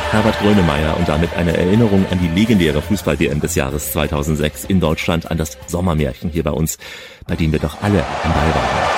Herbert Grönemeyer und damit eine Erinnerung an die legendäre Fußball-WM des Jahres 2006 in Deutschland, an das Sommermärchen hier bei uns, bei dem wir doch alle am Ball waren.